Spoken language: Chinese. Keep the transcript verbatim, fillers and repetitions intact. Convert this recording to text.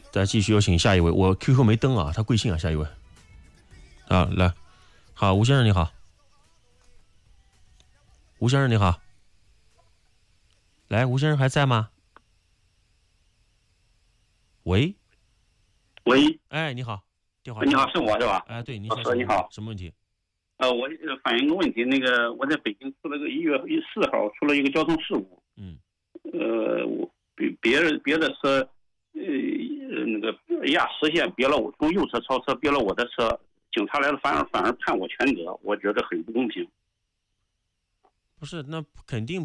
再继续有请下一位，我 Q Q 没登啊，他贵姓啊？下一位，啊，来，好，吴先生你好，吴先生你好，来，吴先生还在吗？喂， 喂， 哎，你好，电话你好，是我是吧？ 哎，对，您老师你好， 什么问题？ 呃，我反映个问题，那个我在北京出了个一月四号出了一个交通事故， 嗯， 呃，我别别人别的车，呃，那个压实线别了我，从右侧超车别了我的车，警察来了反而反而判我全责，我觉得很不公平。 不是，那肯定